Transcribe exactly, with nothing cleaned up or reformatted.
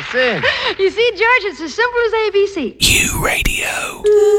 That's it. You see, George, it's as simple as A B C. U Radio.